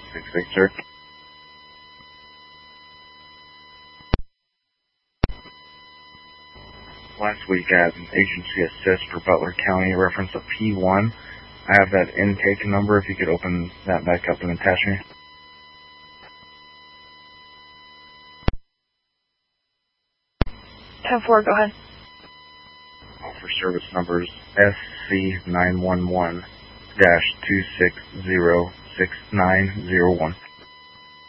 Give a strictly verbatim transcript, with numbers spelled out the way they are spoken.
six six, sir. Last week I had an agency assist for Butler County, reference of P one. I have that intake number, if you could open that back up and attach me. ten four, go ahead. For service numbers S C nine one one dash two six zero six nine zero one.